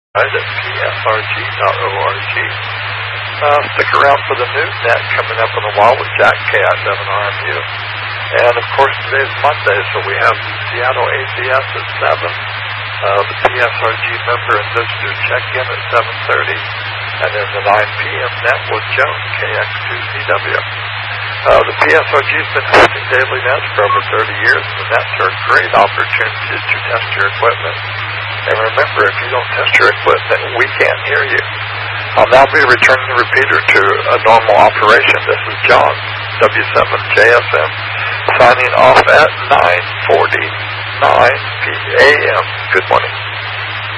at psrg.org. Stick around for the news net coming up in a while with Jack Cat, WRMU. And of course today's Monday, so we have Seattle ACS at 7. The PSRG member and visitor check-in at 7:30. And then the 9 p.m. net with Joan, KX2CW. The PSRG has been hosting daily nets for over 30 years, and the nets are a great opportunity to test your equipment. And remember, if you don't test your equipment, we can't hear you. I'll now be returning the repeater to a normal operation. This is John, W7JSM, signing off at 9:49 p.m. Good morning.